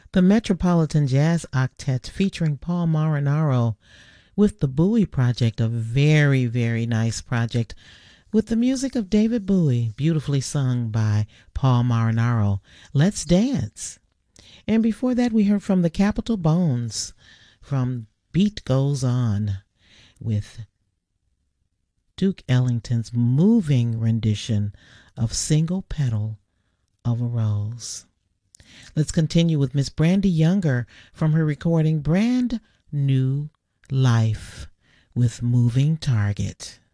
The Metropolitan Jazz Octet featuring Paul Marinaro with the Bowie Project, a very, very nice project with the music of David Bowie, beautifully sung by Paul Marinaro. Let's dance. And before that, we heard from the Capitol Bones from Beat Goes On with Duke Ellington's moving rendition of Single Petal of a Rose. Let's continue with Miss Brandy Younger from her recording Brand New Life with Moving Target.